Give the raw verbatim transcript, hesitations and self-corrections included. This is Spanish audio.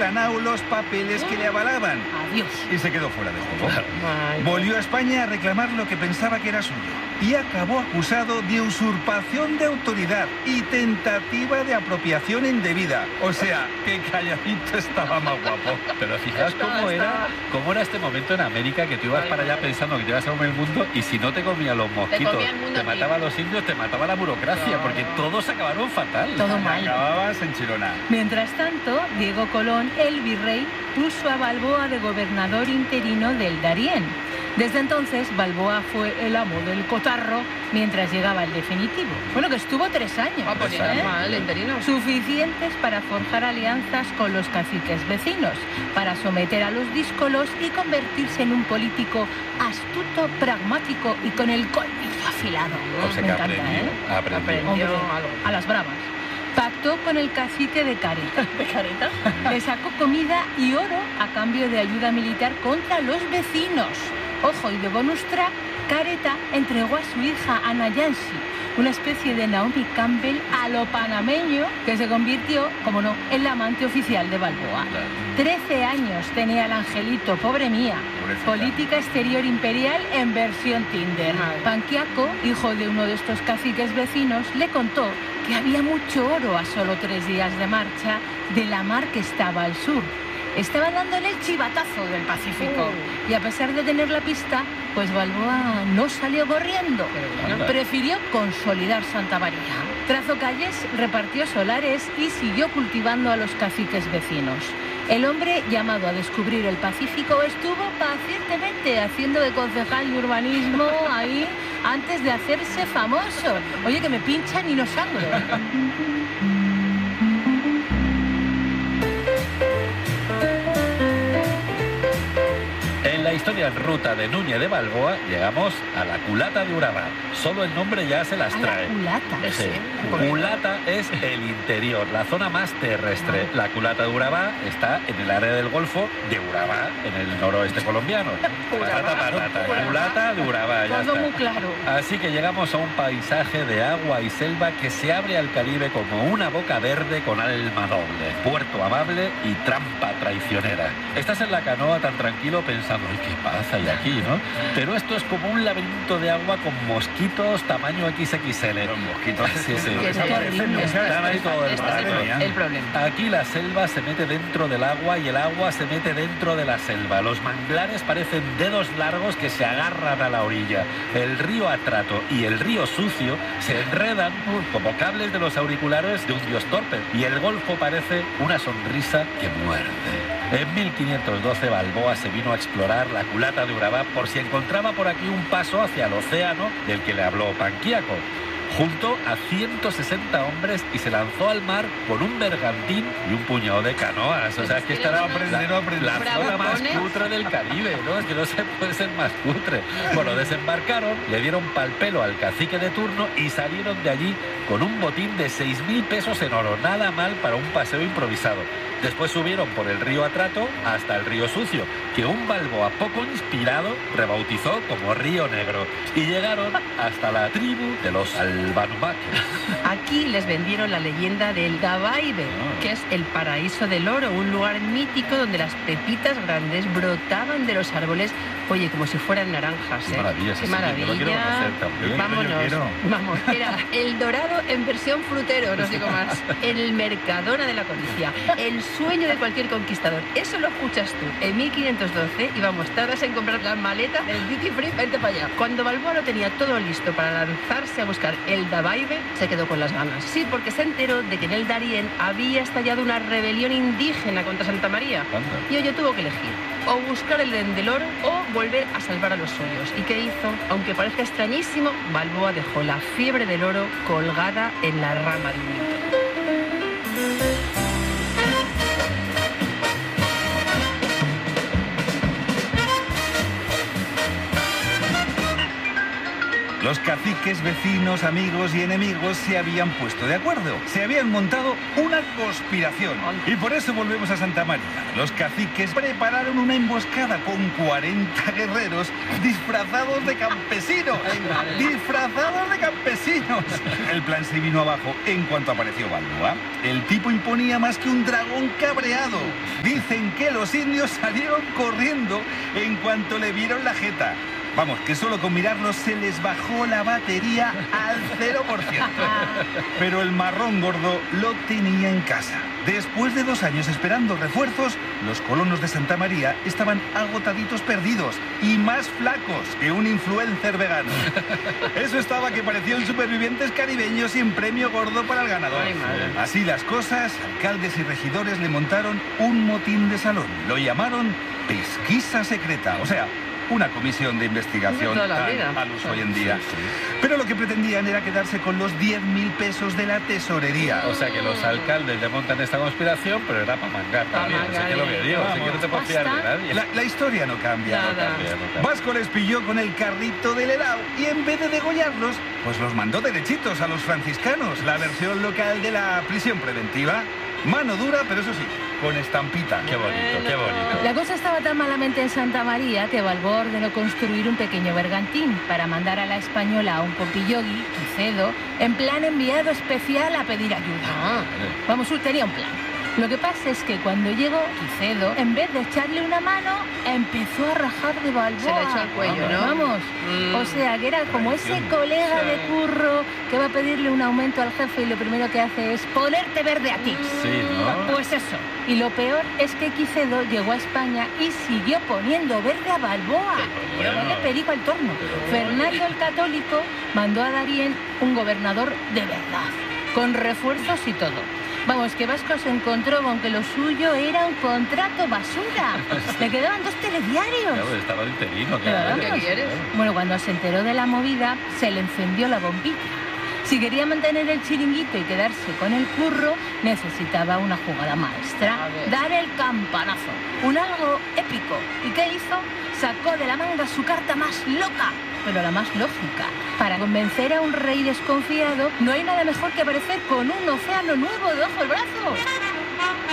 desgranado los papeles que le avalaban. Adiós. Y se quedó fuera de juego. Ay. Volvió a España a reclamar lo que pensaba que era suyo. Y acabó acusado de usurpación de autoridad y tentativa de apropiación indebida. O sea, que calladito estaba más guapo. Pero fijaos cómo era, cómo era este momento en América, que tú ibas para allá pensando que te ibas a comer el mundo, y si no te comían los mosquitos, comía el mundo te a ti. mataban los indios, te mataba la burocracia, No. porque todos acabaron fatal. Todo mal. Acababas en Chirona. Mientras tanto, Diego Colón, el virrey, puso a Balboa de gobernador interino del Darién. Desde entonces, Balboa fue el amo del cotarro mientras llegaba el definitivo. Bueno, que estuvo tres años. Ah, pues ni ¿eh? tan mal, interino. Suficientes para forjar alianzas con los caciques vecinos, para someter a los díscolos y convertirse en un político astuto, pragmático y con el colmillo afilado. O sea Me que encanta, aprendió, ¿eh? aprendió. Aprendió. Hombre, algo. a las bravas. Pactó con el cacique de Careta. ¿De careta? Le sacó comida y oro a cambio de ayuda militar contra los vecinos. Ojo, y de bonus track, Careta entregó a su hija Ana Yancy, una especie de Naomi Campbell a lo panameño, que se convirtió, como no, en la amante oficial de Balboa. Trece años tenía el angelito, pobre mía. Pobrecita. Política exterior imperial en versión Tinder. Madre. Panquiaco, hijo de uno de estos caciques vecinos, le contó que había mucho oro a solo tres días de marcha de la mar que estaba al sur. Estaba dándole el chivatazo del Pacífico. Uh. Y a pesar de tener la pista, pues Balboa no salió corriendo. Anda. Prefirió consolidar Santa María. Trazó calles, repartió solares y siguió cultivando a los caciques vecinos. El hombre, llamado a descubrir el Pacífico, estuvo pacientemente haciendo de concejal de urbanismo ahí antes de hacerse famoso. Oye, que me pinchan y no sangro. En la historia en ruta de Núñez de Balboa llegamos a la culata de Urabá. Solo el nombre ya se las A trae. la culata. Sí. Sí. Culata es el interior, la zona más terrestre. La culata de Urabá está en el área del Golfo de Urabá, en el noroeste colombiano. Patata, patata. Culata de Urabá, ya Todo está. muy claro. Así que llegamos a un paisaje de agua y selva que se abre al Caribe como una boca verde con alma noble, puerto amable y trampa traicionera. Estás en la canoa tan tranquilo pensando, ay, qué paz hay aquí, ¿no? Pero esto es como un laberinto de agua con mosquitos tamaño equis equis ele. Los mosquitos. Sí, sí. Que es Desaparecen terrible. nunca. Están ahí todo el Este rato. es el- el problema. Aquí la selva se mete dentro del agua y el agua se mete dentro de la selva. Los manglares parecen dedos largos que se agarran a la orilla. El río Atrato y el río Sucio se enredan como cables de los auriculares de un dios torpe. Y el Golfo parece una sonrisa que muerde. En mil quinientos doce Balboa se vino a explorar la culata de Urabá por si encontraba por aquí un paso hacia el océano del que le habló Panquiaco. Juntó a ciento sesenta hombres y se lanzó al mar con un bergantín y un puñado de canoas. O sea, es que esta era No aprende, no aprende. la zona más Bravucones. cutre del Caribe, ¿no? Es que no se puede ser más cutre. Bueno, desembarcaron, le dieron pal pelo al cacique de turno y salieron de allí con un botín de seis mil pesos en oro. Nada mal para un paseo improvisado. Después subieron por el río Atrato hasta el río Sucio, que un Balboa poco inspirado rebautizó como Río Negro. Y llegaron hasta la tribu de los Albanumaques. Aquí les vendieron la leyenda del Dabaibe, Ah. que es el paraíso del oro, un lugar mítico donde las pepitas grandes brotaban de los árboles, oye, como si fueran naranjas. Qué ¿eh? maravilla ese Qué sitio, maravilla. yo lo quiero conocer también. Yo Vámonos. quiero. Vamos, era el dorado en versión frutero, no os digo más. El Mercadona de la codicia, el sueño de cualquier conquistador. Eso lo escuchas tú. En mil quinientos doce íbamos tardas en comprar la maleta del duty free, vente para allá. Cuando Balboa lo tenía todo listo para lanzarse a buscar el Dabaibe, se quedó con las ganas. Sí, porque se enteró de que en el Darién había estallado una rebelión indígena contra Santa María. Anda. Y oye, tuvo que elegir o buscar el Edén del oro o volver a salvar a los suyos. ¿Y qué hizo? Aunque parezca extrañísimo, Balboa dejó la fiebre del oro colgada en la rama de un hito. Los Los caciques, vecinos, amigos y enemigos se habían puesto de acuerdo. Se habían montado una conspiración. Y por eso volvemos a Santa María. Los caciques prepararon una emboscada con cuarenta guerreros disfrazados de campesinos. ¡Disfrazados de campesinos! El plan se vino abajo en cuanto apareció Balboa. El tipo imponía más que un dragón cabreado. Dicen que los indios salieron corriendo en cuanto le vieron la jeta. Vamos, que solo con mirarlos se les bajó la batería al cero por ciento. Pero el marrón gordo lo tenía en casa. Después de dos años esperando refuerzos, los colonos de Santa María estaban agotaditos perdidos y más flacos que un influencer vegano. Eso estaba que parecían supervivientes caribeños sin premio gordo para el ganador. Ay, madre. Así las cosas, alcaldes y regidores le montaron un motín de salón. Lo llamaron pesquisa secreta, o sea, una comisión de investigación De toda la tan vida. al uso hoy en día. Pero lo que pretendían era quedarse con los diez mil pesos de la tesorería. O sea que los alcaldes le montan esta conspiración, pero era para mangar Pa' también. O sea mangar, que es lo que digo, así que no te puedes fiar de Basta. nadie. La, la historia no cambia. Nada. No cambia, no cambia. Vasco les pilló con el carrito del helado y en vez de degollarlos, pues los mandó derechitos a los franciscanos, la versión local de la prisión preventiva. Mano dura, pero eso sí, con estampita. Qué bonito, qué bonito. La cosa estaba tan malamente en Santa María que Balboa ordenó construir un pequeño bergantín para mandar a la española a un copillogi, Quicedo, en plan enviado especial a pedir ayuda. Ah, Vamos, tenía un plan. Lo que pasa es que cuando llegó Quicedo, en vez de echarle una mano, empezó a rajar de Balboa. se la echó al cuello, ¿no? Vamos, Mm. o sea, que era como ese Traición. colega Sí. de curro que va a pedirle un aumento al jefe y lo primero que hace es ponerte verde a ti. Sí, ¿no? Pues eso. Y lo peor es que Quicedo llegó a España y siguió poniendo verde a Balboa. Pero bueno. Dale perico al torno. Fernando el Católico mandó a Darién un gobernador de verdad, con refuerzos y todo. Vamos, que Vasco se encontró con que lo suyo era un contrato basura. Le quedaban dos telediarios. Claro, estaba de interino. Pero claro. ¿qué vamos. quieres? Bueno, cuando se enteró de la movida, se le encendió la bombilla. Si quería mantener el chiringuito y quedarse con el curro, necesitaba una jugada maestra. A ver. Dar el campanazo. Un algo épico. ¿Y qué hizo? Sacó de la manga su carta más loca, pero la más lógica. Para convencer a un rey desconfiado, no hay nada mejor que aparecer con un océano nuevo debajo del brazo.